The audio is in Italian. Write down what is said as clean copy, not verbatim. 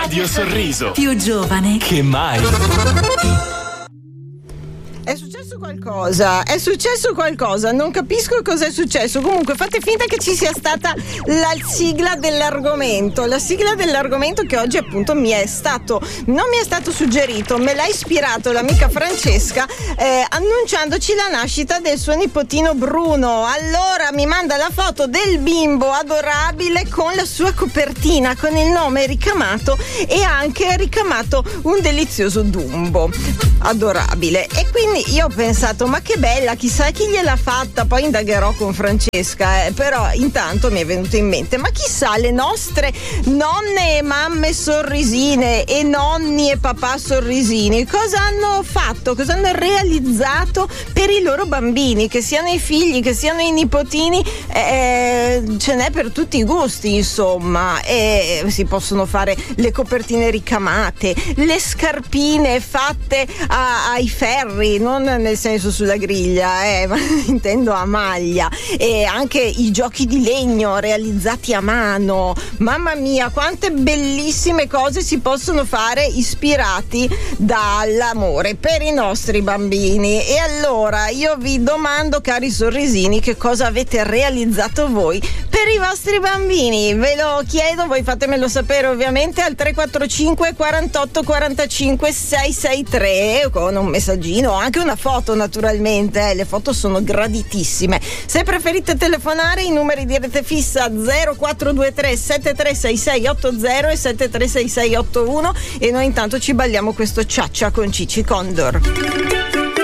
Radio Sorriso. Più giovane che mai. È successo qualcosa, non capisco cosa è successo. Comunque fate finta che ci sia stata la sigla dell'argomento che oggi appunto non mi è stato suggerito, me l'ha ispirato l'amica Francesca annunciandoci la nascita del suo nipotino Bruno. Allora mi manda la foto del bimbo adorabile con la sua copertina con il nome ricamato e anche ricamato un delizioso Dumbo adorabile, e quindi io ho pensato ma che bella, chissà chi gliel'ha fatta. Poi indagherò con Francesca, però intanto mi è venuto in mente, ma chissà le nostre nonne e mamme sorrisine e nonni e papà sorrisini cosa hanno fatto, cosa hanno realizzato per i loro bambini, che siano i figli, che siano i nipotini, ce n'è per tutti i gusti, insomma, si possono fare le copertine ricamate, le scarpine fatte ai ferri, non nel senso sulla griglia, ma intendo a maglia, e anche i giochi di legno realizzati a mano. Mamma mia, quante bellissime cose si possono fare ispirati dall'amore per i nostri bambini. E allora io vi domando, cari sorrisini, che cosa avete realizzato voi per i vostri bambini? Ve lo chiedo, voi fatemelo sapere ovviamente al 345 48 45 663 con un messaggino, anche una foto naturalmente, le foto sono graditissime. Se preferite telefonare, i numeri di rete fissa 0423 736680 e 736681, e noi intanto ci balliamo questo Ciaccia con Cici Condor.